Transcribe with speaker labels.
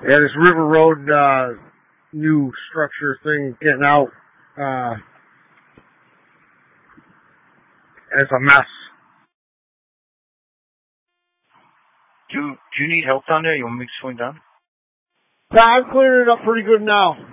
Speaker 1: Yeah, this River Road new structure thing getting out. It's a mess.
Speaker 2: Do you need help down there? You want me to swing down?
Speaker 1: Nah, I'm clearing it up pretty good now.